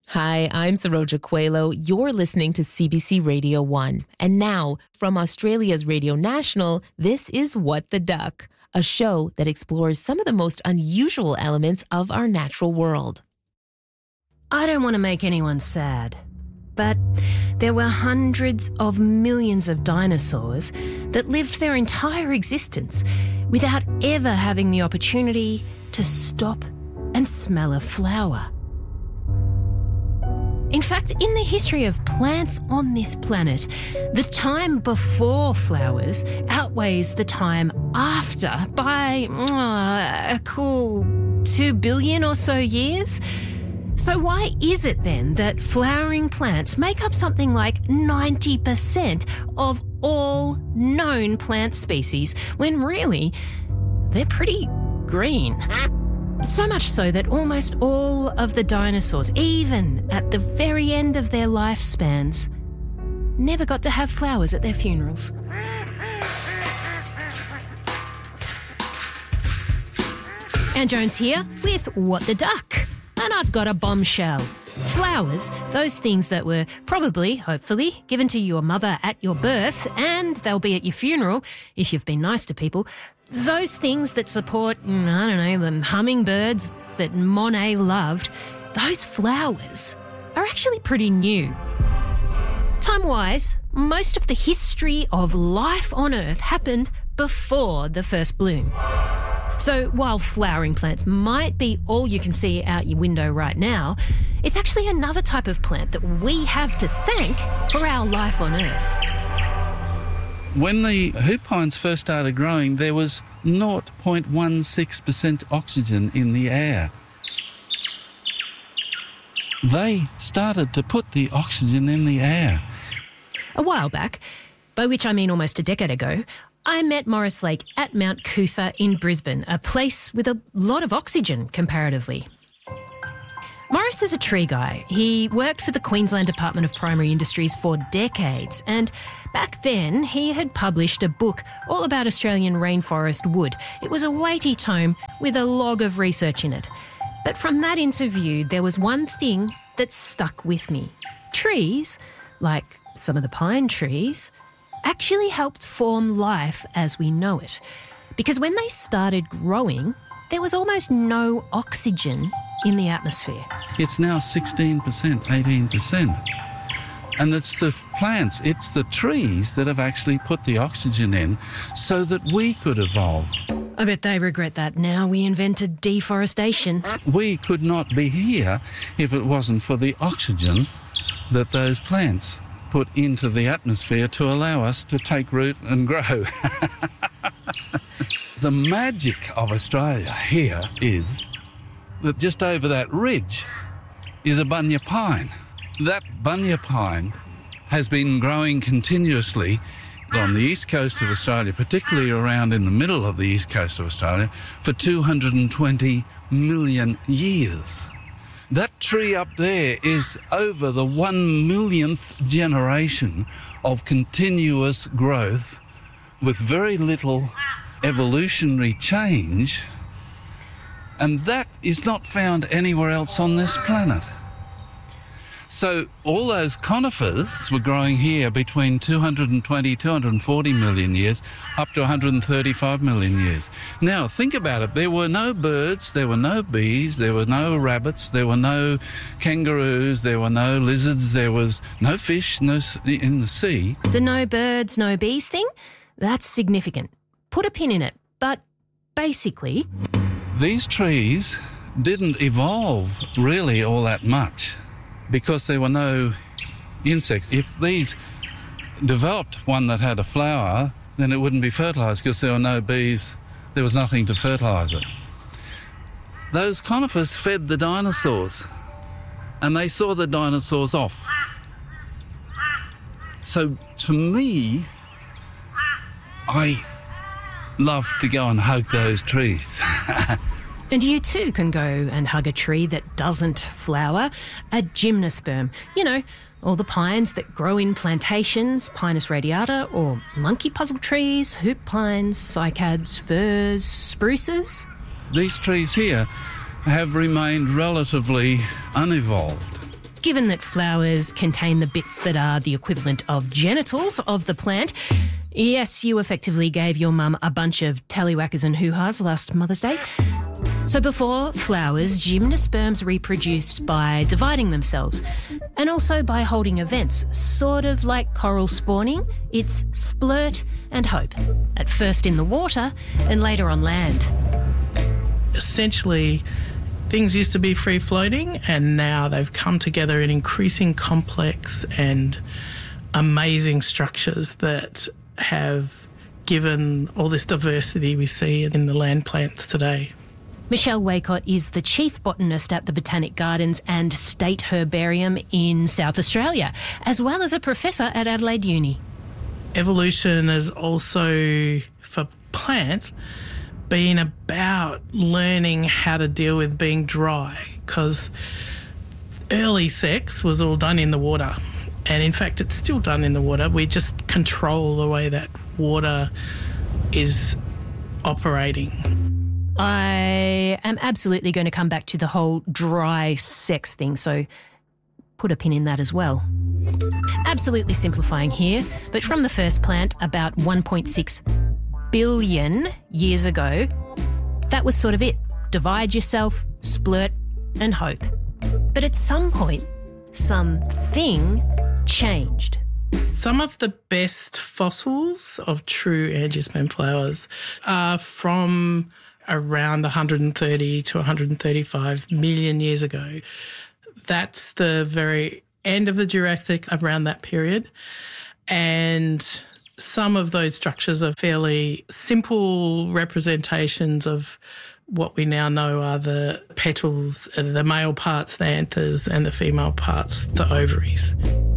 Hi, I'm Saroja Coelho. You're listening to CBC Radio 1. And now, from Australia's Radio National, this is What the Duck, a show that explores some of the most unusual elements of our natural world. I don't want to make anyone sad, but there were hundreds of millions of dinosaurs that lived their entire existence without ever having the opportunity to stop and smell a flower. In fact, in the history of plants on this planet, the time before flowers outweighs the time after by a cool 2 billion or so years. So why is it then that flowering plants make up something like 90% of all known plant species when really they're pretty green? So much so that almost all of the dinosaurs, even at the very end of their lifespans, never got to have flowers at their funerals. Anne Jones here with What the Duck. And I've got a bombshell. Flowers, those things that were probably, hopefully, given to your mother at your birth, and they'll be at your funeral if you've been nice to people. Those things that support, the hummingbirds that Monet loved, those flowers are actually pretty new. Time-wise, most of the history of life on Earth happened before the first bloom. So while flowering plants might be all you can see out your window right now, it's actually another type of plant that we have to thank for our life on Earth. When the hoop pines first started growing, there was 0.16% oxygen in the air. They started to put the oxygen in the air. A while back, by which I mean almost a decade ago, I met Maurice Lake at Mount Cootha in Brisbane, a place with a lot of oxygen comparatively. Maurice is a tree guy. He worked for the Queensland Department of Primary Industries for decades, and back then he had published a book all about Australian rainforest wood. It was a weighty tome with a log of research in it. But from that interview, there was one thing that stuck with me. Trees, like some of the pine trees, actually helped form life as we know it. Because when they started growing, there was almost no oxygen in the atmosphere. It's now 16%, 18%. And it's the plants, it's the trees that have actually put the oxygen in so that we could evolve. I bet they regret that now we invented deforestation. We could not be here if it wasn't for the oxygen that those plants put into the atmosphere to allow us to take root and grow. The magic of Australia here is that just over that ridge is a bunya pine. That bunya pine has been growing continuously on the east coast of Australia, particularly around in the middle of the east coast of Australia, for 220 million years. That tree up there is over the 1 millionth generation of continuous growth with very little evolutionary change, and that is not found anywhere else on this planet. So all those conifers were growing here between 220, 240 million years up to 135 million years. Now, think about it. There were no birds, there were no bees, there were no rabbits, there were no kangaroos, there were no lizards, there was no fish in the sea. The no birds, no bees thing? That's significant. Put a pin in it. But basically, these trees didn't evolve really all that much because there were no insects. If these developed one that had a flower, then it wouldn't be fertilised because there were no bees, there was nothing to fertilise it. Those conifers fed the dinosaurs and they saw the dinosaurs off. So to me, I love to go and hug those trees. And you too can go and hug a tree that doesn't flower, a gymnosperm. You know, all the pines that grow in plantations, Pinus radiata, or monkey puzzle trees, hoop pines, cycads, firs, spruces. These trees here have remained relatively unevolved. given that flowers contain the bits that are the equivalent of genitals of the plant, yes, you effectively gave your mum a bunch of tallywhackers and hoo-has last Mother's Day. So before flowers, gymnosperms reproduced by dividing themselves and also by holding events, sort of like coral spawning. It's splurt and hope, at first in the water and later on land. Essentially, things used to be free-floating and now they've come together in increasing complex and amazing structures that have given all this diversity we see in the land plants today. Michelle Waycott is the chief botanist at the Botanic Gardens and State Herbarium in South Australia, as well as a professor at Adelaide Uni. Evolution is also, for plants, been about learning how to deal with being dry, because early sex was all done in the water. And in fact, it's still done in the water. We just control the way that water is operating. I am absolutely going to come back to the whole dry sex thing, so put a pin in that as well. Absolutely simplifying here, but from the first plant about 1.6 billion years ago, that was sort of it. Divide yourself, splurt, and hope. But at some point, something changed. Some of the best fossils of true angiosperm flowers are from around 130 to 135 million years ago. That's the very end of the Jurassic, around that period. And some of those structures are fairly simple representations of what we now know are the petals, the male parts, the anthers, and the female parts, the ovaries.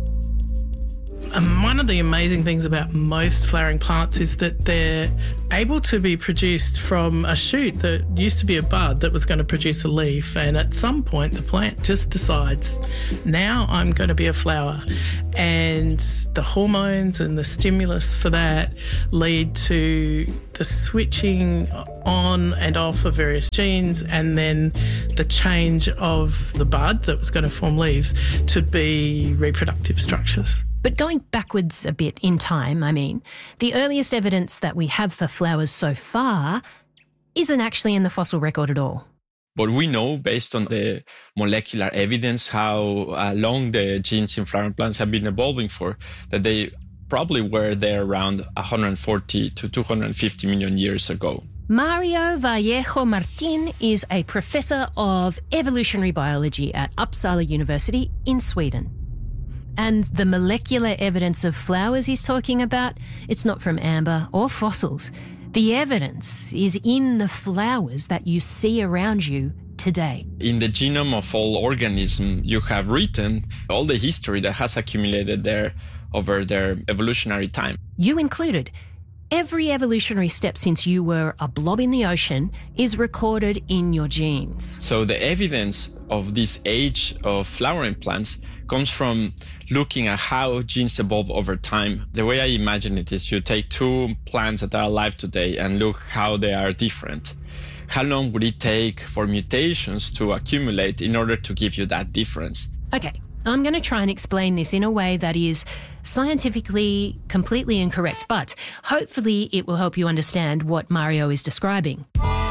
And one of the amazing things about most flowering plants is that they're able to be produced from a shoot that used to be a bud that was going to produce a leaf, and at some point the plant just decides, now I'm going to be a flower. And the hormones and the stimulus for that lead to the switching on and off of various genes, and then the change of the bud that was going to form leaves to be reproductive structures. But going backwards a bit in time, the earliest evidence that we have for flowers so far isn't actually in the fossil record at all. But we know, based on the molecular evidence, how long the genes in flowering plants have been evolving for, that they probably were there around 140 to 250 million years ago. Mario Vallejo Martin is a professor of evolutionary biology at Uppsala University in Sweden. And the molecular evidence of flowers he's talking about, it's not from amber or fossils. The evidence is in the flowers that you see around you today. In the genome of all organisms, you have written all the history that has accumulated there over their evolutionary time. You included. Every evolutionary step since you were a blob in the ocean is recorded in your genes. So the evidence of this age of flowering plants comes from looking at how genes evolve over time. The way I imagine it is you take two plants that are alive today and look how they are different. How long would it take for mutations to accumulate in order to give you that difference? Okay, I'm going to try and explain this in a way that is scientifically completely incorrect, but hopefully it will help you understand what Mario is describing.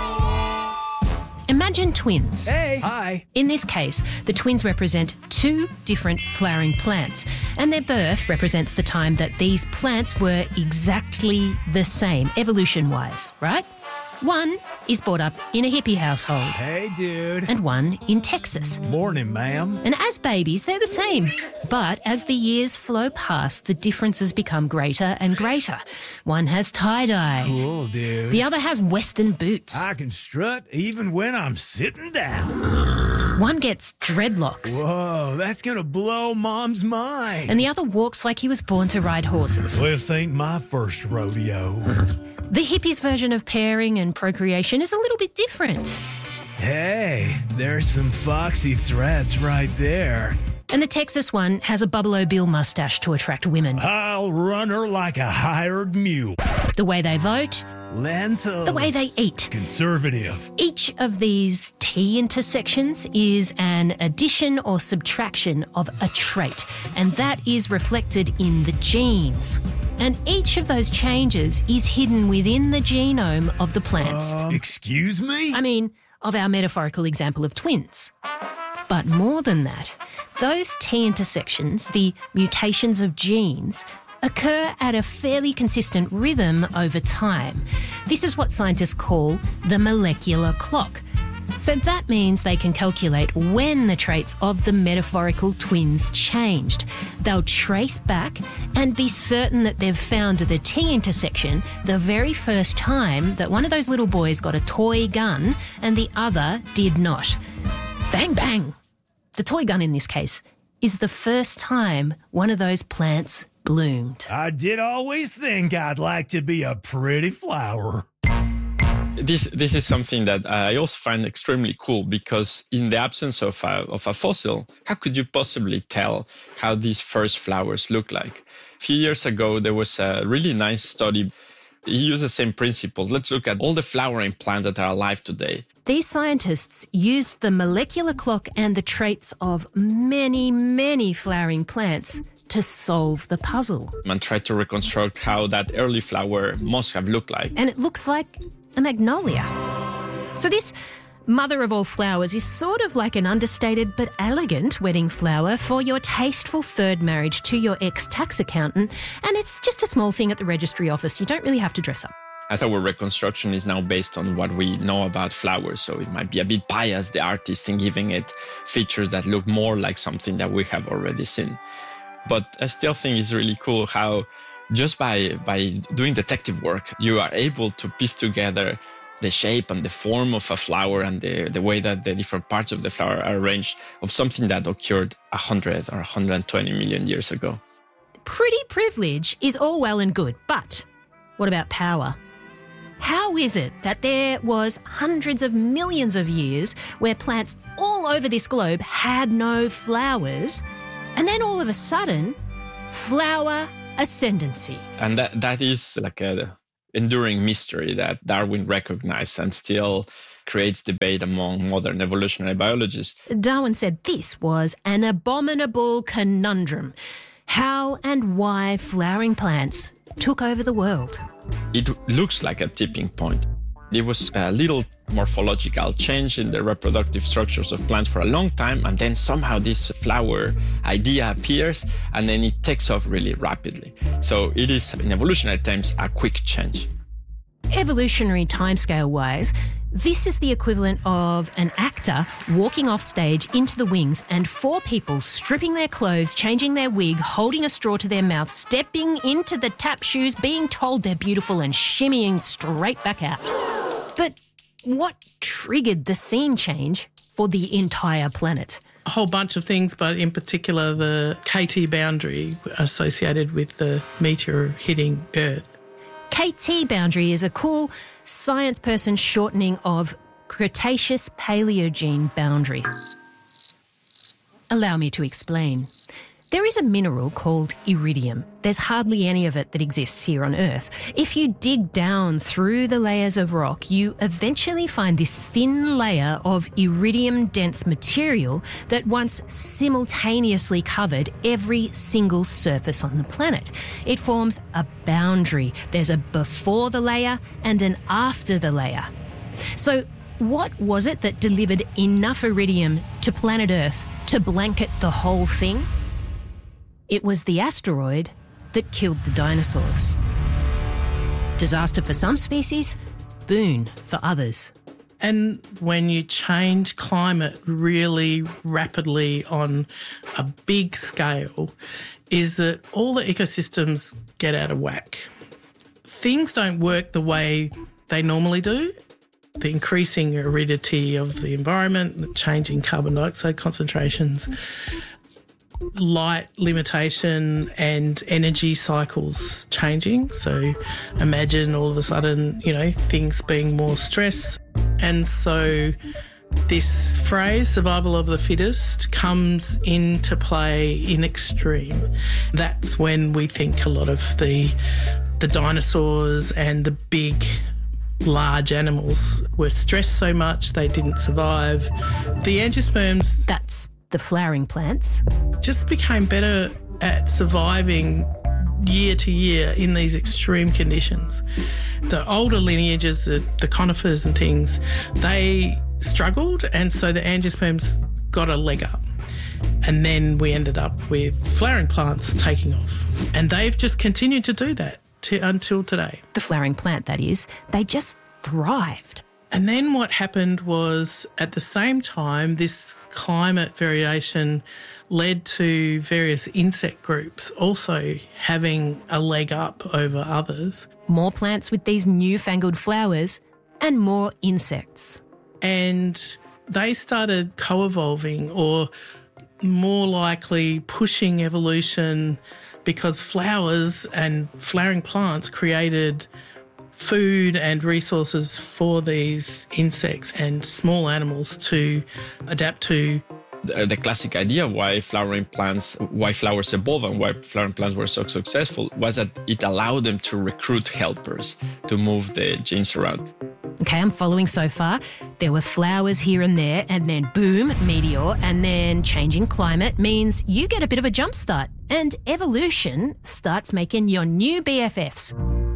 Imagine twins. Hey! Hi! In this case, the twins represent two different flowering plants, and their birth represents the time that these plants were exactly the same, evolution-wise, right? One is brought up in a hippie household. Hey, dude. And one in Texas. Morning, ma'am. And as babies, they're the same. But as the years flow past, the differences become greater and greater. One has tie-dye. Cool, dude. The other has Western boots. I can strut even when I'm sitting down. One gets dreadlocks. Whoa, that's gonna blow Mom's mind. And the other walks like he was born to ride horses. This ain't my first rodeo. The hippies' version of pairing and procreation is a little bit different. Hey, there's some foxy threads right there. And the Texas one has a Buffalo Bill mustache to attract women. I'll run her like a hired mule. The way they vote, Lentils. The way they eat. Conservative. Each of these T intersections is an addition or subtraction of a trait, and that is reflected in the genes. And each of those changes is hidden within the genome of the plants. Excuse me? I mean, of our metaphorical example of twins. But more than that, those T intersections, the mutations of genes, occur at a fairly consistent rhythm over time. This is what scientists call the molecular clock. So that means they can calculate when the traits of the metaphorical twins changed. They'll trace back and be certain that they've found the T intersection the very first time that one of those little boys got a toy gun and the other did not. Bang, bang. The toy gun in this case is the first time one of those plants bloomed. I did always think I'd like to be a pretty flower. This is something that I also find extremely cool, because in the absence of a fossil, how could you possibly tell how these first flowers look like? A few years ago, there was a really nice study. He used the same principles. Let's look at all the flowering plants that are alive today. These scientists used the molecular clock and the traits of many, many flowering plants to solve the puzzle. And try to reconstruct how that early flower must have looked like. And it looks like a magnolia. So this mother of all flowers is sort of like an understated but elegant wedding flower for your tasteful third marriage to your ex-tax accountant, and it's just a small thing at the registry office. You don't really have to dress up. As our reconstruction is now based on what we know about flowers, so it might be a bit biased, the artist, in giving it features that look more like something that we have already seen. But I still think it's really cool how just by doing detective work, you are able to piece together the shape and the form of a flower and the way that the different parts of the flower are arranged of something that occurred 100 or 120 million years ago. Pretty privilege is all well and good, but what about power? How is it that there was hundreds of millions of years where plants all over this globe had no flowers, and then all of a sudden, flower ascendancy? And that is like a enduring mystery that Darwin recognized and still creates debate among modern evolutionary biologists. Darwin said this was an abominable conundrum. How and why flowering plants took over the world. It looks like a tipping point. There was a little morphological change in the reproductive structures of plants for a long time, and then somehow this flower idea appears, and then it takes off really rapidly. So it is, in evolutionary terms, a quick change. Evolutionary timescale-wise, this is the equivalent of an actor walking off stage into the wings and four people stripping their clothes, changing their wig, holding a straw to their mouth, stepping into the tap shoes, being told they're beautiful and shimmying straight back out. But what triggered the scene change for the entire planet? A whole bunch of things, but in particular the KT boundary associated with the meteor hitting Earth. KT boundary is a cool science person shortening of Cretaceous Paleogene boundary. Allow me to explain. There is a mineral called iridium. There's hardly any of it that exists here on Earth. If you dig down through the layers of rock, you eventually find this thin layer of iridium-dense material that once simultaneously covered every single surface on the planet. It forms a boundary. There's a before the layer and an after the layer. So what was it that delivered enough iridium to planet Earth to blanket the whole thing? It was the asteroid that killed the dinosaurs. Disaster for some species, boon for others. And when you change climate really rapidly on a big scale, is that all the ecosystems get out of whack. Things don't work the way they normally do. The increasing aridity of the environment, the changing carbon dioxide concentrations, light limitation and energy cycles changing. So imagine all of a sudden, things being more stress. And so this phrase, survival of the fittest, comes into play in extreme. That's when we think a lot of the dinosaurs and the big large animals were stressed so much they didn't survive. The angiosperms... That's the flowering plants. ...just became better at surviving year to year in these extreme conditions. The older lineages, the conifers and things, they struggled, and so the angiosperms got a leg up. And then we ended up with flowering plants taking off. And they've just continued to do that until today. The flowering plant, that is. They just thrived. And then what happened was, at the same time, this climate variation led to various insect groups also having a leg up over others. More plants with these newfangled flowers and more insects. And they started co-evolving, or more likely pushing evolution, because flowers and flowering plants created food and resources for these insects and small animals to adapt to. The classic idea why flowers evolve and why flowering plants were so successful was that it allowed them to recruit helpers to move the genes around. Okay, I'm following so far. There were flowers here and there, and then boom, meteor, and then changing climate means you get a bit of a jump start, and evolution starts making your new BFFs.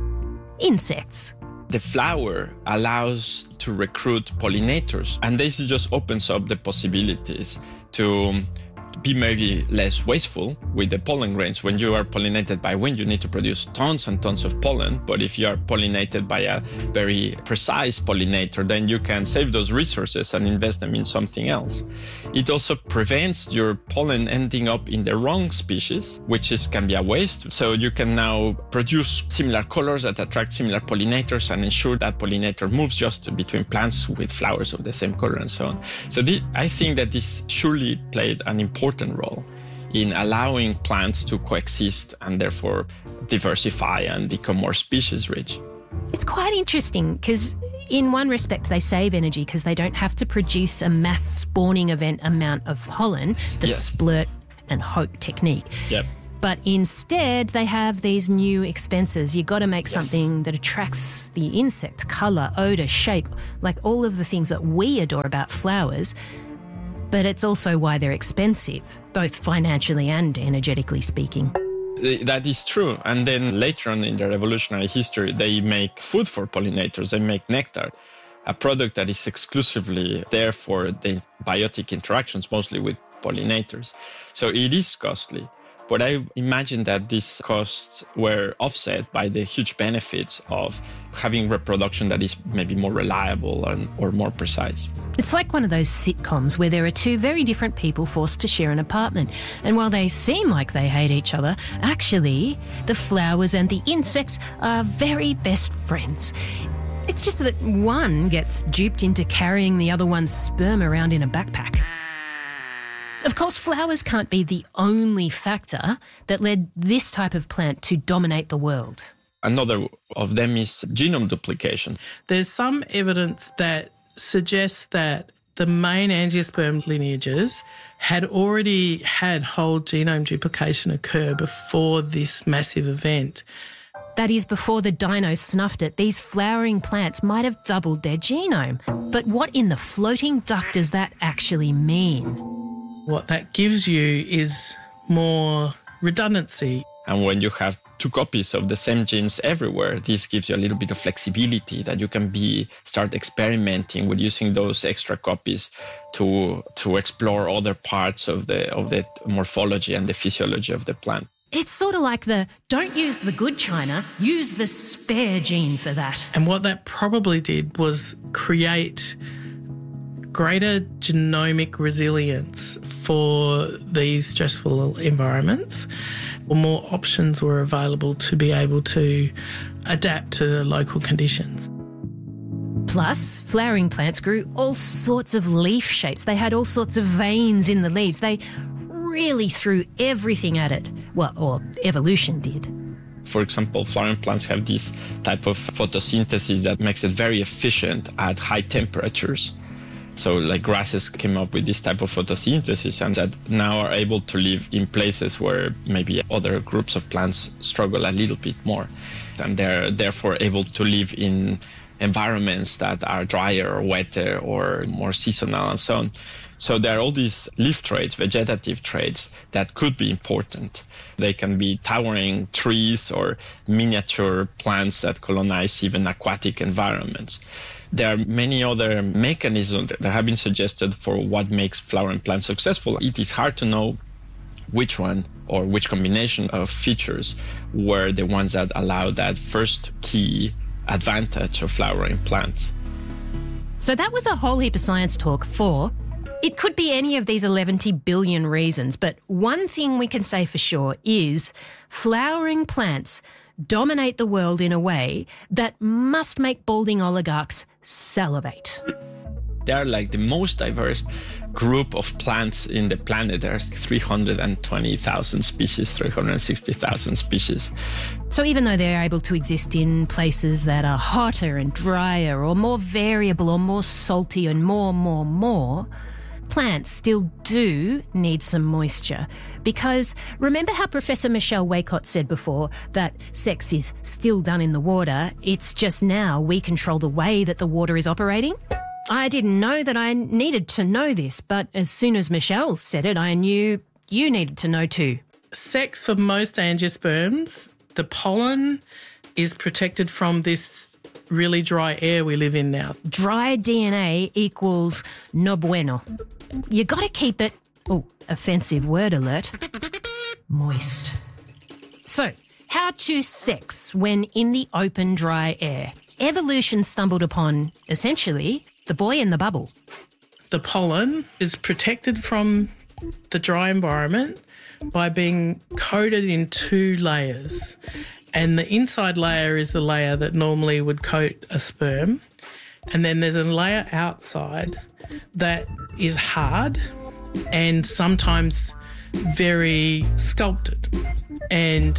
Insects. The flower allows to recruit pollinators, and this just opens up the possibilities to be maybe less wasteful with the pollen grains. When you are pollinated by wind, you need to produce tons and tons of pollen. But if you are pollinated by a very precise pollinator, then you can save those resources and invest them in something else. It also prevents your pollen ending up in the wrong species, which can be a waste. So you can now produce similar colors that attract similar pollinators and ensure that pollinator moves just between plants with flowers of the same color and so on. So I think that this surely played an important role in allowing plants to coexist and therefore diversify and become more species rich. It's quite interesting because in one respect they save energy because they don't have to produce a mass spawning event amount of pollen, the splurt and hope technique. Yep. But instead they have these new expenses. You've got to make something that attracts the insect, colour, odour, shape, like all of the things that we adore about flowers. But it's also why they're expensive, both financially and energetically speaking. That is true. And then later on in their evolutionary history, they make food for pollinators. They make nectar, a product that is exclusively there for the biotic interactions, mostly with pollinators. So it is costly. But I imagine that these costs were offset by the huge benefits of having reproduction that is maybe more reliable or more precise. It's like one of those sitcoms where there are two very different people forced to share an apartment. And while they seem like they hate each other, actually, the flowers and the insects are very best friends. It's just that one gets duped into carrying the other one's sperm around in a backpack. Of course, flowers can't be the only factor that led this type of plant to dominate the world. Another of them is genome duplication. There's some evidence that suggests that the main angiosperm lineages had already had whole genome duplication occur before this massive event. That is, before the dinos snuffed it, these flowering plants might have doubled their genome. But what in the floating duck does that actually mean? What that gives you is more redundancy. And when you have two copies of the same genes everywhere, this gives you a little bit of flexibility that you can start experimenting with using those extra copies to explore other parts of the morphology and the physiology of the plant. It's sort of like don't use the good china, use the spare gene for that. And what that probably did was create greater genomic resilience for these stressful environments. More options were available to be able to adapt to the local conditions. Plus, flowering plants grew all sorts of leaf shapes. They had all sorts of veins in the leaves. They really threw everything at it. Well, or evolution did. For example, flowering plants have this type of photosynthesis that makes it very efficient at high temperatures. So like grasses came up with this type of photosynthesis and that now are able to live in places where maybe other groups of plants struggle a little bit more. And they're therefore able to live in environments that are drier or wetter or more seasonal and so on. So there are all these leaf traits, vegetative traits that could be important. They can be towering trees or miniature plants that colonize even aquatic environments. There are many other mechanisms that have been suggested for what makes flowering plants successful. It is hard to know which one or which combination of features were the ones that allow that first key advantage of flowering plants. So that was a whole heap of science talk for... It could be any of these 11 billion reasons, but one thing we can say for sure is flowering plants dominate the world in a way that must make balding oligarchs salivate. They are like the most diverse group of plants in the planet. There's 320,000 species, 360,000 species. So even though they're able to exist in places that are hotter and drier or more variable or more salty and more, plants still do need some moisture, because remember how Professor Michelle Waycott said before that sex is still done in the water, it's just now we control the way that the water is operating? I didn't know that I needed to know this, but as soon as Michelle said it, I knew you needed to know too. Sex for most angiosperms, the pollen is protected from this really dry air we live in now. Dry DNA equals no bueno. You got to keep it, offensive word alert, moist. So, how to sex when in the open, dry air? Evolution stumbled upon, essentially, the boy in the bubble. The pollen is protected from the dry environment by being coated in 2 layers. And the inside layer is the layer that normally would coat a sperm. And then there's a layer outside that is hard and sometimes very sculpted. And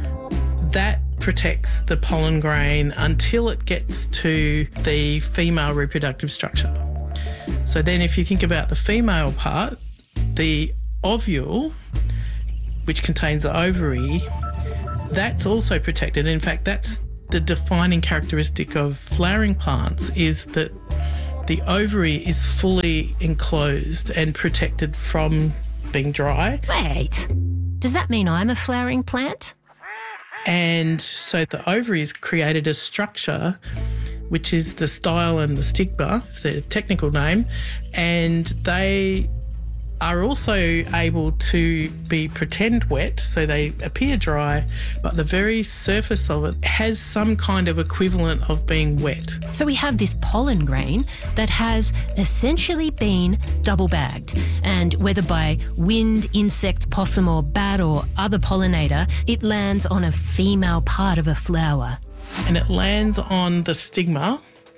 that protects the pollen grain until it gets to the female reproductive structure. So then if you think about the female part, the ovule, which contains the ovary, that's also protected. In fact, that's the defining characteristic of flowering plants, is that the ovary is fully enclosed and protected from being dry. Wait, does that mean I'm a flowering plant? And so the ovaries created a structure, which is the style and the stigma, it's the technical name, and they are also able to be pretend wet, so they appear dry, but the very surface of it has some kind of equivalent of being wet. So we have this pollen grain that has essentially been double bagged, and whether by wind, insect, possum or bat or other pollinator, it lands on a female part of a flower. And it lands on the stigma,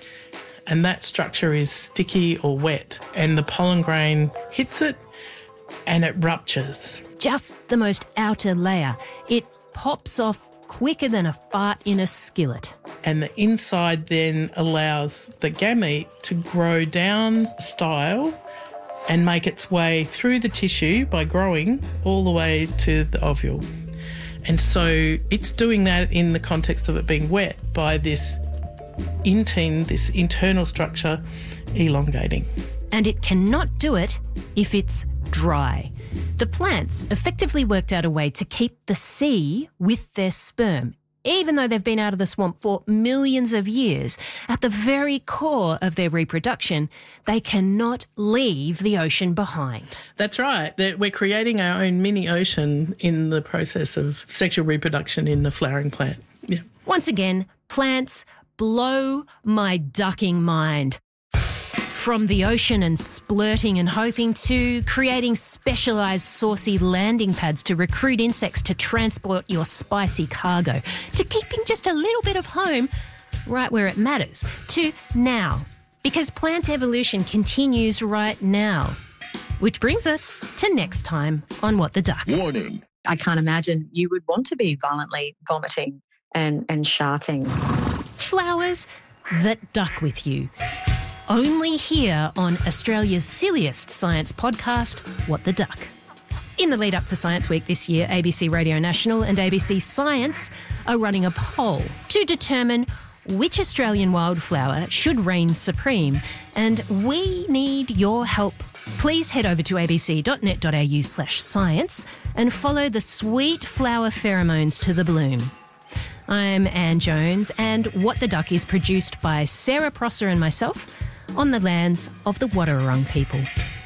and that structure is sticky or wet, and the pollen grain hits it and it ruptures. Just the most outer layer. It pops off quicker than a fart in a skillet. And the inside then allows the gamete to grow down style and make its way through the tissue by growing all the way to the ovule. And so it's doing that in the context of it being wet by this intine, this internal structure, elongating. And it cannot do it if it's dry. The plants effectively worked out a way to keep the sea with their sperm, even though they've been out of the swamp for millions of years. At the very core of their reproduction, they cannot leave the ocean behind. That's right. We're creating our own mini ocean in the process of sexual reproduction in the flowering plant. Yeah. Once again, plants blow my ducking mind. From the ocean and splurting and hoping to creating specialised saucy landing pads to recruit insects to transport your spicy cargo, to keeping just a little bit of home right where it matters, to now, because plant evolution continues right now. Which brings us to next time on What the Duck. Warning. I can't imagine you would want to be violently vomiting and sharting. Flowers that duck with you. Only here on Australia's silliest science podcast, What the Duck. In the lead up to Science Week this year, ABC Radio National and ABC Science are running a poll to determine which Australian wildflower should reign supreme, and we need your help. Please head over to abc.net.au/science and follow the sweet flower pheromones to the bloom. I'm Anne Jones, and What the Duck is produced by Sarah Prosser and myself on the lands of the Wadawurrung people.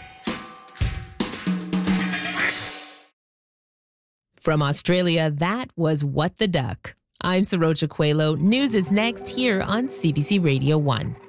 From Australia, that was What the Duck. I'm Saroja Coelho. News is next here on CBC Radio 1.